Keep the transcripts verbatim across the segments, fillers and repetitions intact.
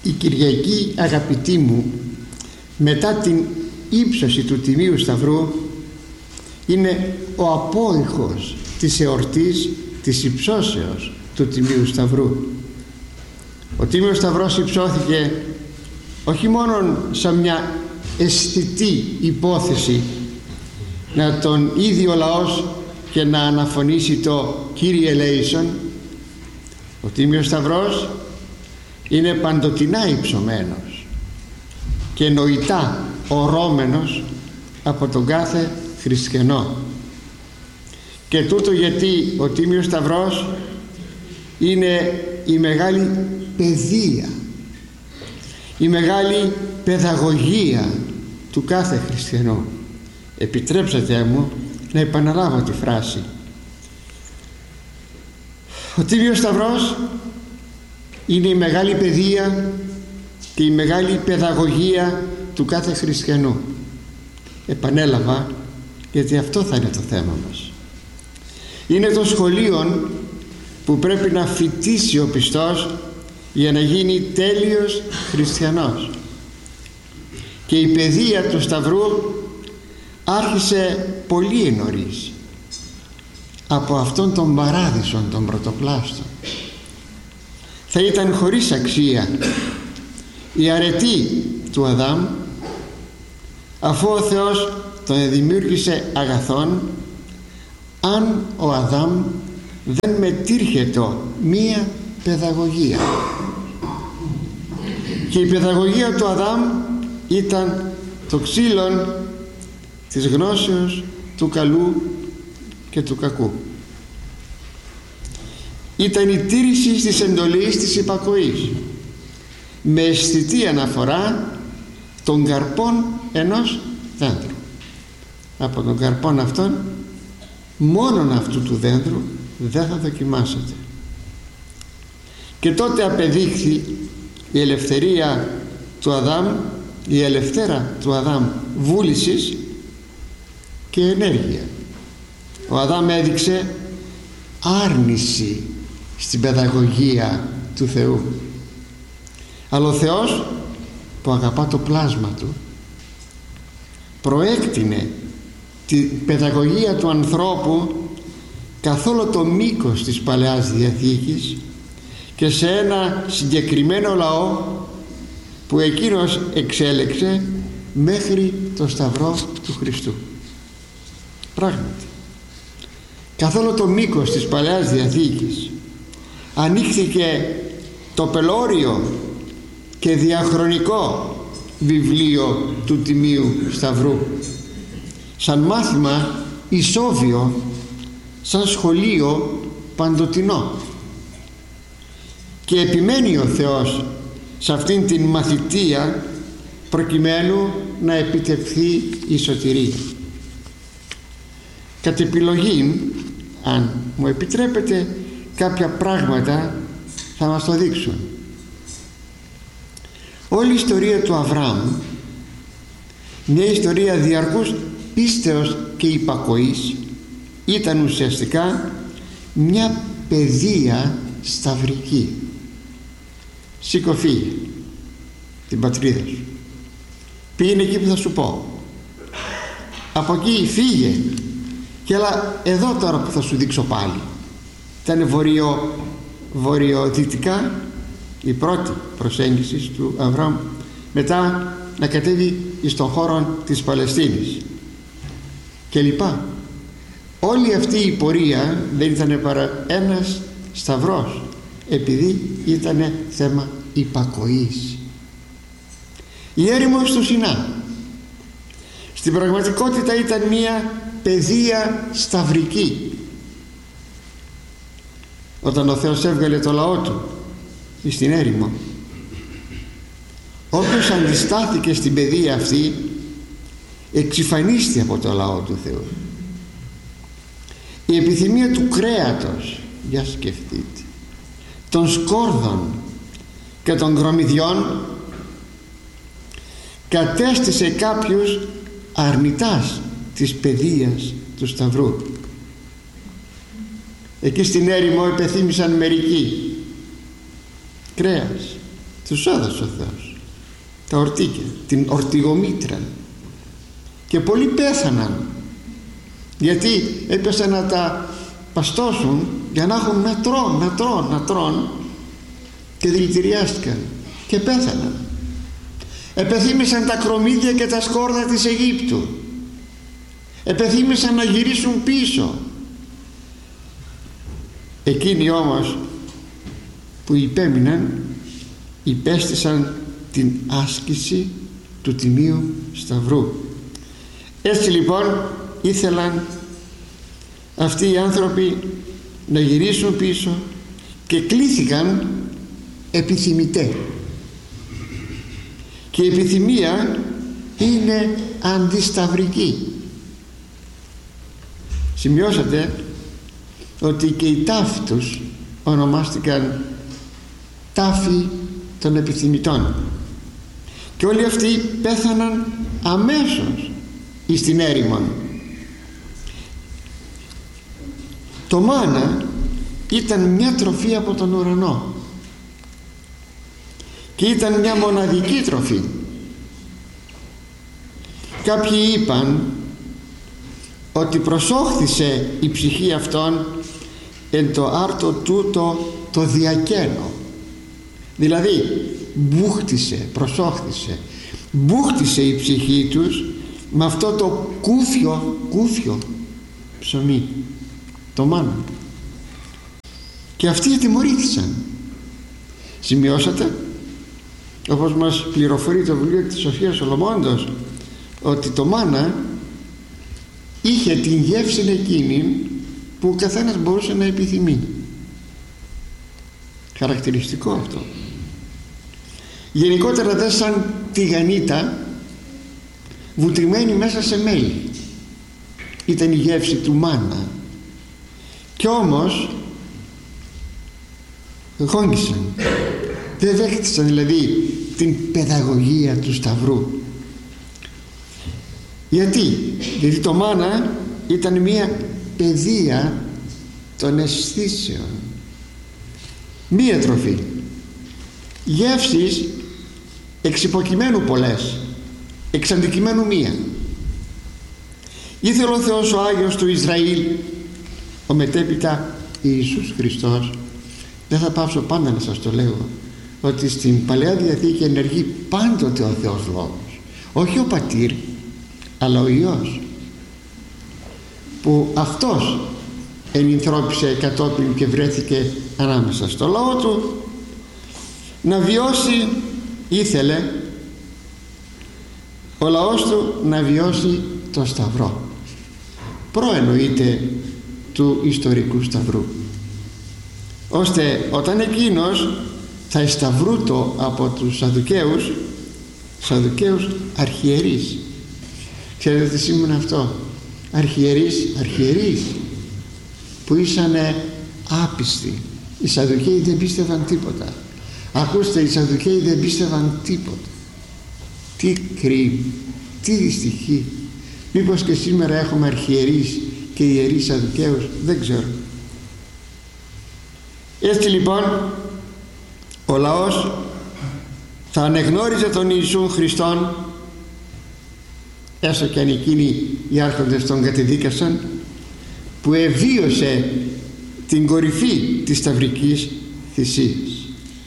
Η Κυριακή, αγαπητοί μου, μετά την ύψωση του Τιμίου Σταυρού, είναι ο απόϊχος της εορτής της υψώσεως του Τιμίου Σταυρού. Ο Τίμιος Σταυρός υψώθηκε όχι μόνο σαν μια αισθητή υπόθεση να τον είδει ο λαός και να αναφωνήσει το Κύριε ελέησον. Ο Τίμιος Σταυρός είναι παντοτινά υψωμένος και νοητά ορώμενος από τον κάθε χριστιανό. Και τούτο γιατί ο Τίμιος Σταυρός είναι η μεγάλη παιδεία, η μεγάλη παιδαγωγία του κάθε χριστιανού. Επιτρέψατε μου να επαναλάβω τη φράση. Ο Τίμιος Σταυρός είναι η μεγάλη παιδεία και η μεγάλη παιδαγωγία του κάθε χριστιανού. Επανέλαβα, γιατί αυτό θα είναι το θέμα μας. Είναι το σχολείο που πρέπει να φοιτήσει ο πιστός για να γίνει τέλειος χριστιανός. Και η παιδεία του Σταυρού άρχισε πολύ νωρίς, από αυτόν τον παράδεισον των πρωτοπλάστων. Θα ήταν χωρίς αξία η αρετή του Αδάμ, αφού ο Θεός τον δημιούργησε αγαθόν, αν ο Αδάμ δεν μετήρχετο μία παιδαγωγία. Και η παιδαγωγία του Αδάμ ήταν το ξύλον της γνώσεως του καλού και του κακού. Ήταν η τήρηση της εντολής της υπακοής με αισθητή αναφορά των καρπών ενός δέντρου. Από τον καρπόν αυτόν, μόνον αυτού του δέντρου, δεν θα δοκιμάσετε. Και τότε απεδείχθη η ελευθερία του Αδάμ, η ελευθέρα του Αδάμ βούλησης και ενέργεια. Ο Αδάμ έδειξε άρνηση στην παιδαγωγία του Θεού, αλλά ο Θεός που αγαπά το πλάσμα του προέκτηνε την παιδαγωγία του ανθρώπου καθ' όλο το μήκος της Παλαιάς Διαθήκης και σε ένα συγκεκριμένο λαό που εκείνος εξέλεξε μέχρι το Σταυρό του Χριστού. Πράγματι, καθ' όλο το μήκος της Παλαιάς Διαθήκης ανοίχθηκε το πελώριο και διαχρονικό βιβλίο του Τιμίου Σταυρού, σαν μάθημα ισόβιο, σαν σχολείο παντοτινό. Και επιμένει ο Θεός σε αυτήν την μαθητεία προκειμένου να επιτευχθεί η σωτηρία. Κατ' επιλογή, αν μου επιτρέπετε, κάποια πράγματα θα μας το δείξουν. Όλη η ιστορία του Αβραάμ, μια ιστορία διαρκούς πίστεως και υπακοής, ήταν ουσιαστικά μια παιδεία σταυρική. Σήκω, φύγε την πατρίδα σου, πήγαινε εκεί που θα σου πω, από εκεί φύγε και έλα εδώ τώρα που θα σου δείξω πάλι. Ήταν βορειο, βορειοδυτικά η πρώτη προσέγγιση του Αβραάμ, μετά να κατέβει στον χώρο της Παλαιστίνης και λοιπά. Όλη αυτή η πορεία δεν ήταν παρά ένας σταυρός, επειδή ήταν θέμα υπακοής. Η έρημος του Σινά στην πραγματικότητα ήταν μια παιδεία σταυρική. Όταν ο Θεός έβγαλε το λαό του στην έρημο, όποιος αντιστάθηκε στην παιδεία αυτή εξυφανίστη από το λαό του Θεού. Η επιθυμία του κρέατος, για σκεφτείτε, των σκόρδων και των γκρομιδιών κατέστησε κάποιους αρνητάς της παιδείας του Σταυρού. Εκεί στην έρημο επεθύμησαν μερικοί κρέας, τους έδωσε ο Θεός τα ορτίκια, την ορτιγομήτρα, και πολλοί πέθαναν γιατί έπεσαν να τα παστώσουν για να έχουν να τρώνε, να τρώνε, να τρώνε, και δηλητηριάστηκαν και πέθαναν. Επεθύμησαν τα κρομίδια και τα σκόρδα της Αιγύπτου, επεθύμησαν να γυρίσουν πίσω. Εκείνοι όμως που υπέμειναν υπέστησαν την άσκηση του Τιμίου Σταυρού. Έτσι λοιπόν ήθελαν αυτοί οι άνθρωποι να γυρίσουν πίσω και κλήθηκαν επιθυμητέ, και η επιθυμία είναι αντισταυρική. Σημειώσατε ότι και οι τάφοι τους ονομάστηκαν τάφοι των επιθυμητών, και όλοι αυτοί πέθαναν αμέσως εις την έρημον. Το μάνα ήταν μια τροφή από τον ουρανό και ήταν μια μοναδική τροφή. Κάποιοι είπαν ότι προσώχθησε η ψυχή αυτών εν το άρτο τούτο το διακαίνω, δηλαδή μπούχτισε, προσώχθησε, μπούχτισε η ψυχή τους με αυτό το κούφιο, κούφιο ψωμί, το μάνα, και αυτοί τιμωρήθησαν. Σημειώσατε, όπως μας πληροφορεί το βιβλίο της Σοφίας Σολομώντος, ότι το μάνα είχε την γεύση εκείνη που ο καθένας μπορούσε να επιθυμεί. Χαρακτηριστικό αυτό. Γενικότερα δε σαν τηγανίτα βουτυγμένη μέσα σε μέλι ήταν η γεύση του μάνα, και όμως γόγγισαν, δεν δέχτησαν δηλαδή την παιδαγωγία του Σταυρού. Γιατί? Γιατί το μάνα ήταν μια παιδεία των αισθήσεων, μία τροφή, γεύσεις εξ υποκειμένου πολλές, εξ αντικειμένου μία. Ήθελε ο Θεός ο Άγιος του Ισραήλ, ο μετέπειτα Ιησούς Χριστός. Δεν θα πάψω πάντα να σας το λέω, ότι στην Παλαιά Διαθήκη ενεργεί πάντοτε ο Θεός Λόγος, όχι ο Πατήρ αλλά ο Υιός, που αυτός ενυνθρώπισε κατόπιν και βρέθηκε ανάμεσα στο λαό του να βιώσει. Ήθελε ο λαός του να βιώσει το Σταυρό, προεννοείται του ιστορικού Σταυρού, ώστε όταν εκείνος θα εσταυρούτο από τους Σαδουκαίους, Σαδουκαίους αρχιερείς. Ξέρετε τι σήμαινε αυτό? Αρχιερείς, αρχιερείς που ήσανε άπιστοι. Οι Σαδουκαίοι δεν πίστευαν τίποτα. Ακούστε, οι Σαδουκαίοι δεν πίστευαν τίποτα. Τι κρίμα, τι δυστυχή. Μήπως και σήμερα έχουμε αρχιερείς και ιερείς Σαδουκαίους, δεν ξέρω. Έτσι λοιπόν ο λαός θα ανεγνώριζε τον Ιησούν Χριστόν, έστω και αν εκείνοι οι άρχοντες τον κατεδίκασαν, που εβίωσε την κορυφή της σταυρικής θυσίας.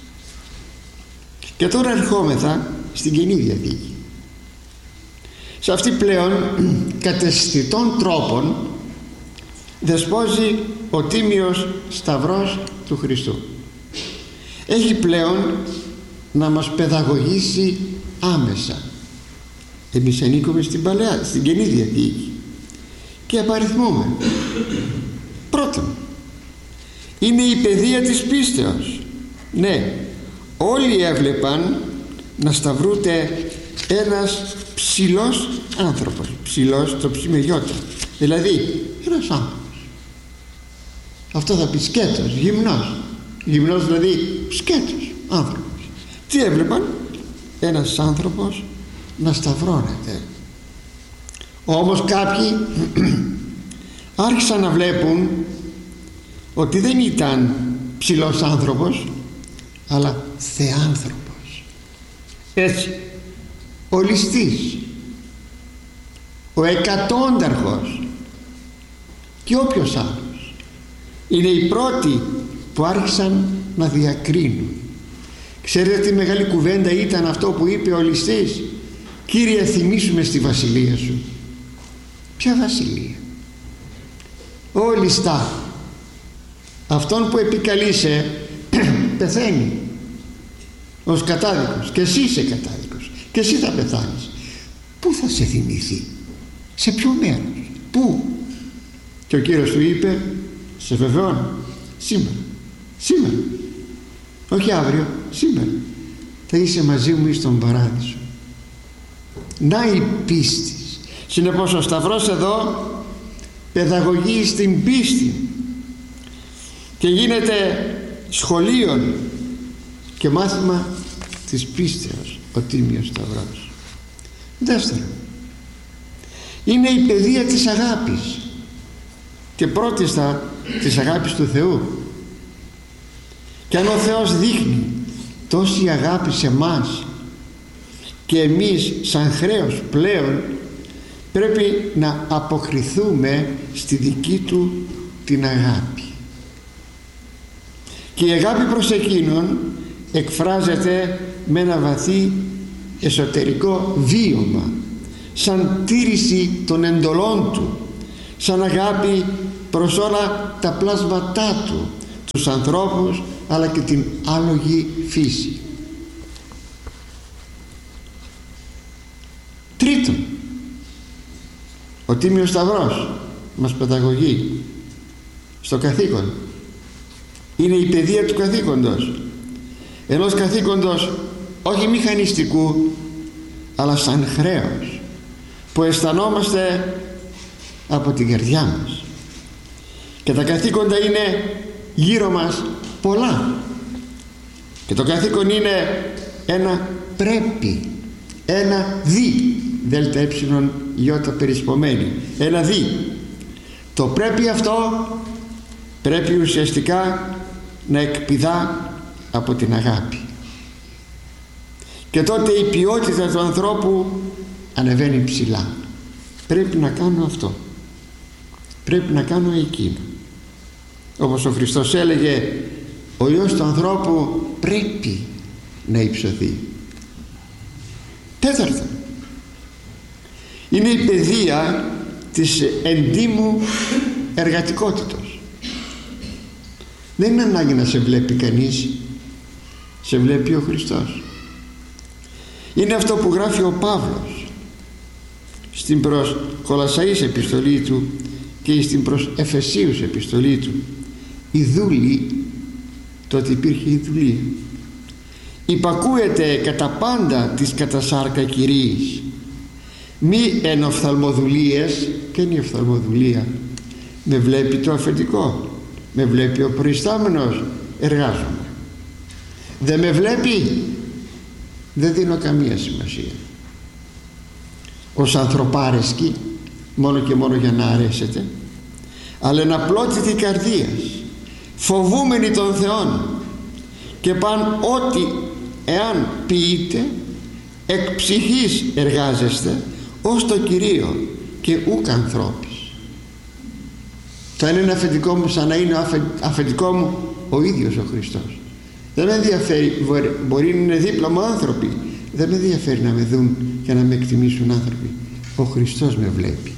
Και τώρα ερχόμεθα στην Καινή Διαθήκη. Σε αυτή πλέον καταισθητών τρόπων δεσπόζει ο Τίμιος Σταυρός του Χριστού. Έχει πλέον να μας παιδαγωγήσει άμεσα. Εμείς ανήκουμε στην Παλαιά, στην Καινή Διαθήκη, και απαριθμούμε. Πρώτον, είναι η παιδεία της πίστεως. Ναι, όλοι έβλεπαν να σταυρούται ένας ψηλός άνθρωπος, ψηλός το ψημεριώτα, δηλαδή ένας άνθρωπος. Αυτό θα πει σκέτος, γυμνός, γυμνός δηλαδή σκέτος άνθρωπος. Τι έβλεπαν? Ένας άνθρωπος να σταυρώνεται. Όμως κάποιοι άρχισαν να βλέπουν ότι δεν ήταν ψηλός άνθρωπος, αλλά θεάνθρωπος. Έτσι, ο ληστής, ο εκατόνταρχος και όποιος άλλος είναι οι πρώτοι που άρχισαν να διακρίνουν. Ξέρετε τι μεγάλη κουβέντα ήταν αυτό που είπε ο ληστής? Κύριε, θυμίσουμε στη βασιλεία σου. Ποια βασιλεία? Ω ληστά, αυτόν που επικαλείσαι πεθαίνει ως κατάδικος, και εσύ είσαι κατάδικος, και εσύ θα πεθάνεις. Πού θα σε θυμηθεί? Σε ποιο μέρος? Πού? Και ο Κύριος του είπε, σε βεβαιώνω, σήμερα, σήμερα, όχι αύριο, σήμερα θα είσαι μαζί μου εις τον παράδεισο. Να η πίστη. Συνεπώς ο Σταυρός εδώ παιδαγωγεί στην πίστη και γίνεται σχολείο και μάθημα της πίστεως ο Τίμιος Σταυρός. Δεύτερον, είναι η παιδεία της αγάπης, και πρώτιστα της αγάπης του Θεού. Και αν ο Θεός δείχνει τόση αγάπη σε μας και εμείς σαν χρέος πλέον πρέπει να αποκριθούμε στη δική του την αγάπη. Και η αγάπη προς εκείνον εκφράζεται με ένα βαθύ εσωτερικό βίωμα, σαν τήρηση των εντολών του, σαν αγάπη προς όλα τα πλάσματά του, τους ανθρώπους αλλά και την άλογη φύση. Τρίτον, ο Τίμιος Σταυρός μας παιδαγωγεί στο καθήκον. Είναι η παιδεία του καθήκοντος, ενός καθήκοντος όχι μηχανιστικού αλλά σαν χρέος που αισθανόμαστε από την καρδιά μας. Και τα καθήκοντα είναι γύρω μας πολλά, και το καθήκον είναι ένα πρέπει, ένα δι, δέλτα έψιλον ιώτα περισπομένη, ένα δι. Το πρέπει αυτό πρέπει ουσιαστικά να εκπηδά από την αγάπη, και τότε η ποιότητα του ανθρώπου ανεβαίνει ψηλά. Πρέπει να κάνω αυτό, πρέπει να κάνω εκείνο. Όπως ο Χριστός έλεγε, ο Υιός του ανθρώπου πρέπει να υψωθεί. Τέταρτον, είναι η παιδεία της εντύμου εργατικότητος. Δεν είναι ανάγκη να σε βλέπει κανείς, σε βλέπει ο Χριστός. Είναι αυτό που γράφει ο Παύλος στην προς Κολασσαείς επιστολή του και στην προς Εφεσίους επιστολή του. Η δούλη, τότε υπήρχε η δουλεία, υπακούεται κατά πάντα της κατά σάρκα κυρίης, μη εν οφθαλμοδουλίες. Και είναι η οφθαλμοδουλία? Με βλέπει το αφεντικό, με βλέπει ο προϊστάμενος, εργάζομαι. Δεν με βλέπει, δεν δίνω καμία σημασία. Ως ανθρωπάρεσκοι, μόνο και μόνο για να αρέσετε, αλλά εν απλότητη καρδίας, φοβούμενοι των Θεών, και παν ότι εάν ποιείτε εκ ψυχής εργάζεστε ως το Κυρίο και ούκ ανθρώπης. Θα είναι ένα αφεντικό μου σαν να είναι αφεντικό μου ο ίδιος ο Χριστός. Δεν με ενδιαφέρει, μπορεί να είναι δίπλα μου άνθρωποι, δεν με ενδιαφέρει να με δουν και να με εκτιμήσουν άνθρωποι. Ο Χριστός με βλέπει.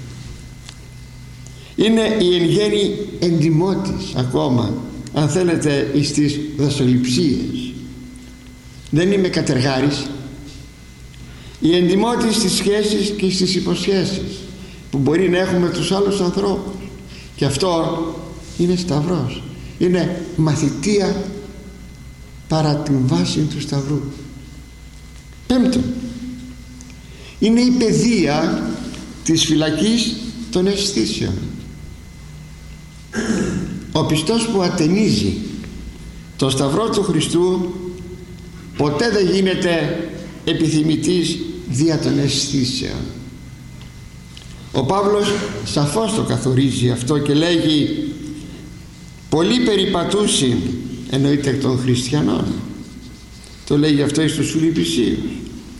Είναι η εν γέννη εντιμότης ακόμα, αν θέλετε, εις τις δασοληψίες. Δεν είμαι κατεργάρης. Η εντιμότης στις σχέσεις και στις υποσχέσεις που μπορεί να έχουμε τους άλλους ανθρώπους, και αυτό είναι σταυρός, είναι μαθητεία παρά την βάση του σταυρού. Πέμπτον, είναι η παιδεία της φυλακής των αισθήσεων. Ο πιστός που ατενίζει το σταυρό του Χριστού ποτέ δεν γίνεται επιθυμητής δια των αισθήσεων. Ο Παύλος σαφώς το καθορίζει αυτό και λέγει, πολλοί περιπατούσιν, εννοείται εκ των χριστιανών, το λέγει αυτό εις τους Φιλιππισίους,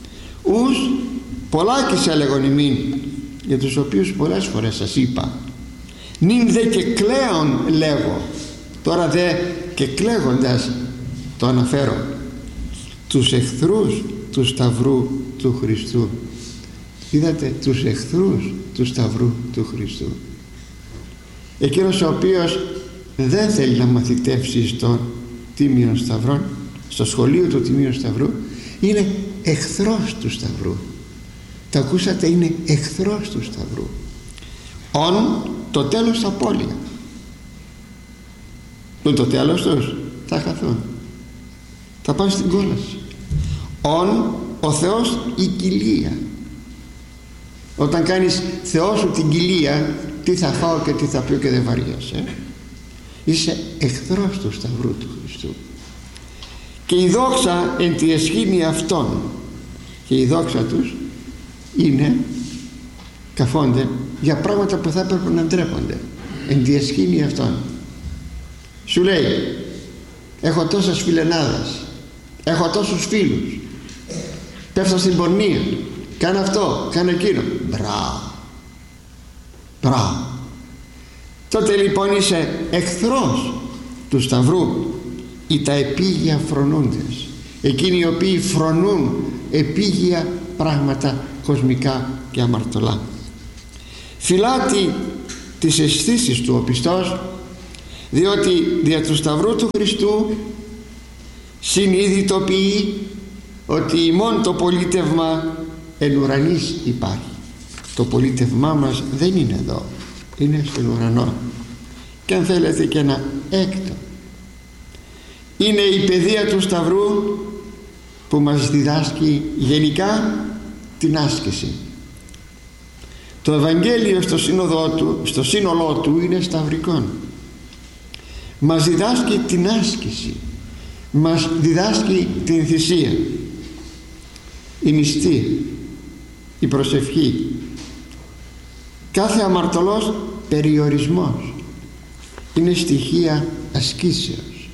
ους πολλάκις έλεγον ημίν, για τους οποίους πολλές φορές σας είπα, νυν δε και κλαίον λέγω. Τώρα δε και κλαίγοντας το αναφέρω, τους εχθρούς του Σταυρού του Χριστού. Είδατε, τους εχθρούς του Σταυρού του Χριστού. Εκείνος ο οποίος δεν θέλει να μαθητεύσει στον Τίμιον Σταυρών, στο σχολείο του Τιμίων Σταυρού, είναι εχθρός του Σταυρού. Τα ακούσατε, είναι εχθρός του Σταυρού. Ον το τέλος απώλεια. Το, το τέλος τους θα χαθούν, θα πάνε στην κόλαση. Ον ο Θεός η κοιλία. Όταν κάνεις Θεό σου την κοιλία, τι θα φάω και τι θα πιω και δεν βαριέσαι. Είσαι εχθρός του Σταυρού του Χριστού. Και η δόξα εν τη εσχήνη αυτών, και η δόξα τους είναι, καφώνται για πράγματα που θα έπρεπε να ντρέπονται. Εν τη εσχήνη αυτών. Σου λέει, έχω τόσες φιλενάδες, έχω τόσους φίλους, πέφτω στην πορνεία, κάνε αυτό, κάνε εκείνο. Μπράβο, μπράβο. Τότε λοιπόν είσαι εχθρός του Σταυρού, ή τα επίγεια φρονούντες, εκείνοι οι οποίοι φρονούν επίγεια πράγματα κοσμικά και αμαρτωλά. Φυλάτει τις αισθήσεις του ο πιστός, διότι δια του Σταυρού του Χριστού συνειδητοποιεί ότι ημών το πολίτευμα εν ουρανής υπάρχει. Το πολίτευμά μας δεν είναι εδώ, είναι στον ουρανό, και αν θέλετε και ένα έκτο. Είναι η παιδεία του Σταυρού που μας διδάσκει γενικά την άσκηση. Το Ευαγγέλιο στο σύνολό του, στο σύνολό του είναι σταυρικόν. Μας διδάσκει την άσκηση, μας διδάσκει την θυσία, η νηστεία, η προσευχή, κάθε αμαρτωλός περιορισμός είναι στοιχεία ασκήσεως.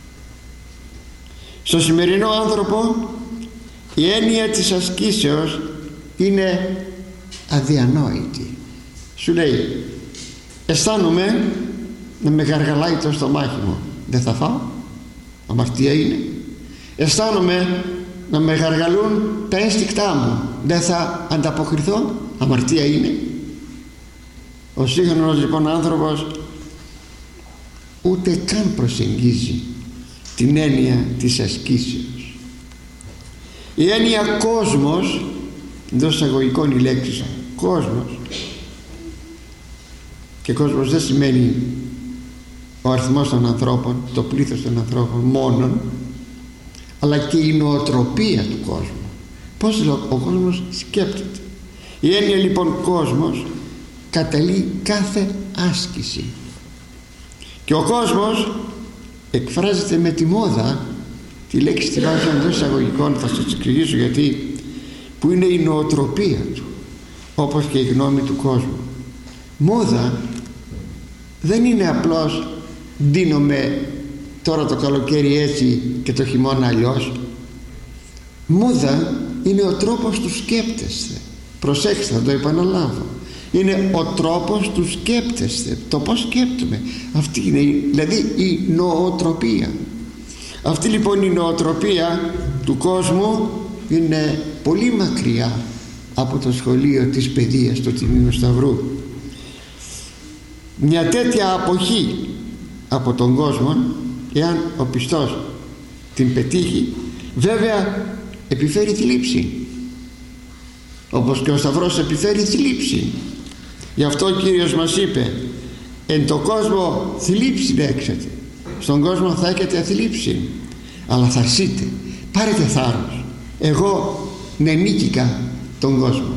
Στο σημερινό άνθρωπο η έννοια της ασκήσεως είναι αδιανόητη. Σου λέει, αισθάνομαι να με γαργαλάει το στομάχι μου, δεν θα φάω, αμαρτία είναι. Αισθάνομαι να με γαργαλούν τα ένστικτά μου, δεν θα ανταποκριθώ, αμαρτία είναι. Ο σύγχρονος λοιπόν άνθρωπος ούτε καν προσεγγίζει την έννοια της ασκήσεως. Η έννοια κόσμος, εντός εισαγωγικών η λέξη κόσμος, και κόσμος δεν σημαίνει ο αριθμός των ανθρώπων, το πλήθος των ανθρώπων μόνον, αλλά και η νοοτροπία του κόσμου, πώς ο κόσμος σκέπτεται. Η έννοια λοιπόν κόσμος καταλύει κάθε άσκηση, και ο κόσμος εκφράζεται με τη μόδα, τη λέξη τη βάζω εντός εισαγωγικών, θα σας εξηγήσω γιατί, που είναι η νοοτροπία του, όπως και η γνώμη του κόσμου. Μόδα δεν είναι απλώς ντύνομαι τώρα το καλοκαίρι έτσι και το χειμώνα αλλιώς. Μόδα είναι ο τρόπος του σκέπτεστε. Προσέξτε, θα το επαναλάβω, είναι ο τρόπος του σκέπτεστε, το πως σκέπτομαι. Αυτή είναι δηλαδή η νοοτροπία. Αυτή λοιπόν η νοοτροπία του κόσμου είναι πολύ μακριά από το σχολείο της παιδείας του Τιμίου Σταυρού. Μια τέτοια αποχή από τον κόσμο, εάν ο πιστός την πετύχει, βέβαια επιφέρει θλίψη, όπως και ο Σταυρός επιφέρει θλίψη. Γι' αυτό ο Κύριος μας είπε, εν το κόσμο θλίψη έξετε, στον κόσμο θα έχετε θλίψη, αλλά θα αρσείτε, πάρετε θάρρος, εγώ νενίκηκα τον κόσμο.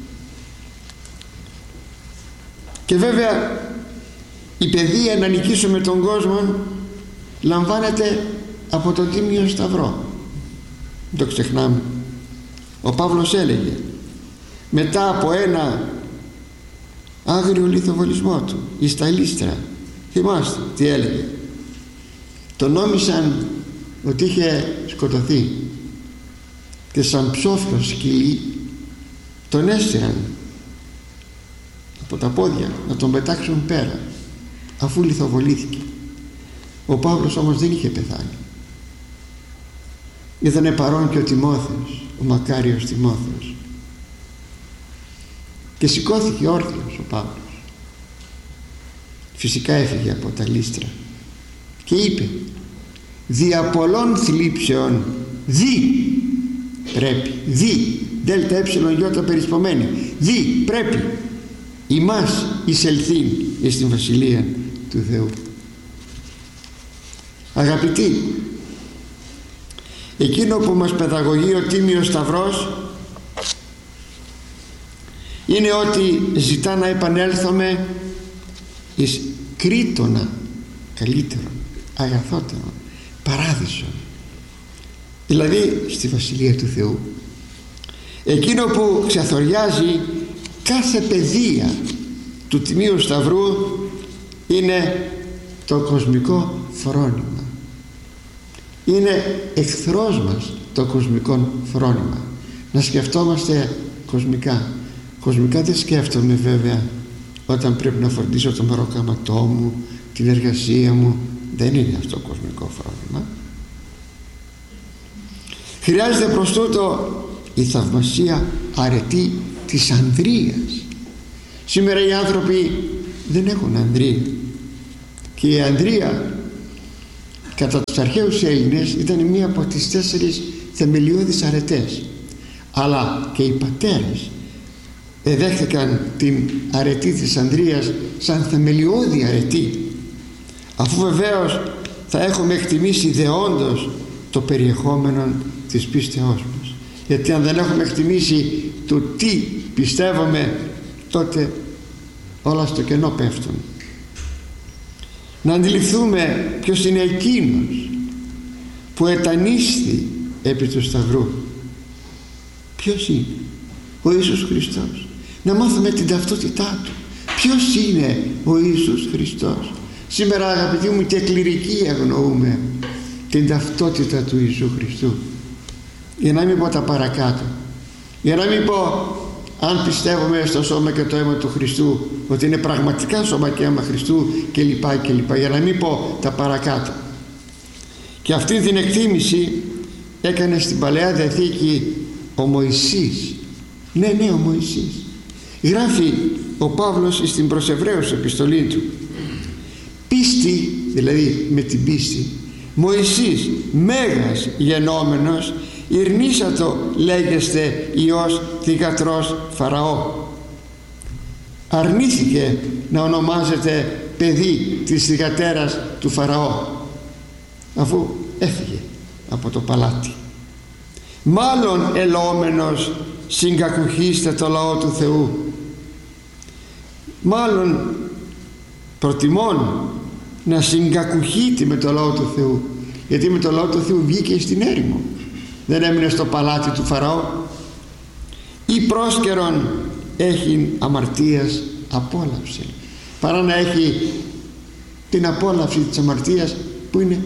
Και βέβαια η παιδεία να νικήσουμε τον κόσμο λαμβάνεται από τον Τίμιο Σταυρό. Δεν το ξεχνάμε. Ο Παύλος έλεγε, μετά από ένα άγριο λιθοβολισμό του εις τα Λύστρα, θυμάστε τι έλεγε, τον νόμισαν ότι είχε σκοτωθεί, και σαν ψόφιο σκυλί τον έστειραν από τα πόδια να τον πετάξουν πέρα, αφού λιθοβολήθηκε. Ο Παύλος όμως δεν είχε πεθάνει. Ήτανε παρόν και ο Τιμόθεος, ο μακάριος Τιμόθεος, και σηκώθηκε όρθιος ο Παύλος. Φυσικά έφυγε από τα Λύστρα και είπε: δια πολλών θλίψεων δι πρέπει, δι δέλτα έψιλον γιώτα περισπομένη, δι πρέπει ημάς εισελθήν εις την Βασιλεία του Θεού. Αγαπητοί, εκείνο που μας παιδαγωγεί ο Τίμιος Σταυρός είναι ότι ζητά να επανέλθουμε εις κρήτονα καλύτερο, αγαθότερο, παράδεισο, δηλαδή στη Βασιλεία του Θεού. Εκείνο που ξεθοριάζει κάθε παιδεία του Τιμίου Σταυρού είναι το κοσμικό φρόνημα. Είναι εχθρός μας το κοσμικό φρόνημα, να σκεφτόμαστε κοσμικά. Κοσμικά δεν σκέφτομαι βέβαια όταν πρέπει να φροντίσω το μεροκάματό μου, την εργασία μου. Δεν είναι αυτό κοσμικό φρόνημα. Χρειάζεται προς τούτο η θαυμασία αρετή της ανδρείας. Σήμερα οι άνθρωποι δεν έχουν ανδρεία, και η ανδρεία κατά τους αρχαίους Έλληνες ήταν μία από τις τέσσερις θεμελιώδεις αρετές, αλλά και οι πατέρες εδέχθηκαν την αρετή της ανδρείας σαν θεμελιώδη αρετή, αφού βεβαίως θα έχουμε εκτιμήσει δεόντως το περιεχόμενο της πίστεώς μας. Γιατί αν δεν έχουμε εκτιμήσει το τι πιστεύουμε, τότε όλα στο κενό πέφτουν. Να αντιληφθούμε ποιος είναι εκείνος που ετανίσθη επί του Σταυρού. Ποιος είναι? Ο Ιησούς Χριστός. Να μάθουμε την ταυτότητά του. Ποιος είναι ο Ιησούς Χριστός? Σήμερα, αγαπητοί μου, και κληρικοί αγνοούμε την ταυτότητα του Ιησού Χριστού. Για να μην πω τα παρακάτω, για να μην πω αν πιστεύουμε στο σώμα και το αίμα του Χριστού ότι είναι πραγματικά σώμα και αίμα Χριστού και λοιπά και λοιπά, για να μην πω τα παρακάτω. Και αυτή την εκτίμηση έκανε στην Παλαιά Διαθήκη ο Μωυσής. Ναι, ναι, ο Μωυσής. Γράφει ο Παύλος στην προς Εβραίους επιστολή του: πίστη, δηλαδή με την πίστη, Μωυσής μέγας γενόμενος ηρνήσατο λέγεστε Υιός θυγατρός Φαραώ. Αρνήθηκε να ονομάζεται παιδί της θυγατέρας του Φαραώ, αφού έφυγε από το παλάτι. Μάλλον ελόμενος συγκακουχήστε το λαό του Θεού. Μάλλον προτιμών να συγκακουχείται με το λαό του Θεού, γιατί με το λαό του Θεού βγήκε στην έρημο, δεν έμεινε στο παλάτι του Φαραώ. Ή πρόσκαιρον έχει αμαρτίας απόλαυση, παρά να έχει την απόλαυση της αμαρτίας που είναι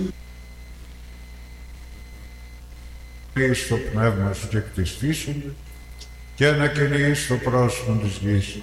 στο πνεύμα σου και κτιστήσουν και ανακαινείς το πρόσωπο της γης.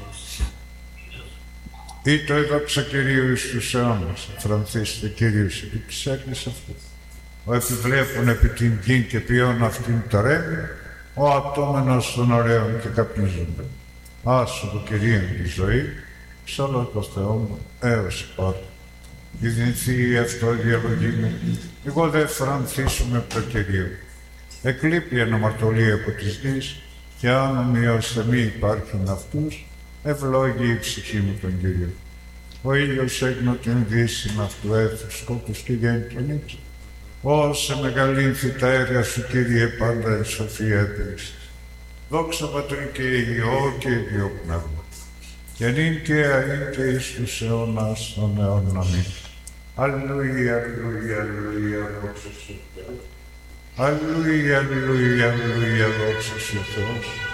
Ή το έδοξα Κυρίου εις τους αιώνας, φρανθίστε Κυρίους επί της έκλης αυτού. Ο επιβλέπουν επί την γη και ποιόν αυτήν ταρέμει, ο ατόμενος των ωραίων και καπνίζονται. Άσου το Κυρίον τη ζωή, ψαλώ το Θεό μου έως πάντα. Διδυνθεί η αυτό η διαλογή μου, εγώ δε φρανθίσουμε από το Κυρίο. Εκλείπει η αναμαρτωλία από της γης, και αν ομοιώστε μη υπάρχουν αυτούς, ευλόγει η ψυχή μου τον Κύριο. Ο ήλιος έγνω την δύση αυτού έθου σκότους και γέννη τον ήλιο. Όσε μεγαλύνθη τα έργα σου, Κύριε, πάντα εν σοφία έπαιρες. Δόξα Πατρί και Υιό και Υιό Πνεύμα, και νυν και αΐν και εις τους αιώνας των αιώνων. Αμήν. Αλληλούια, αλληλούια, αλληλούια, δόξα σου Θεός. Αλληλούια, αλληλούια, αλληλούια, δόξα σου Θεός.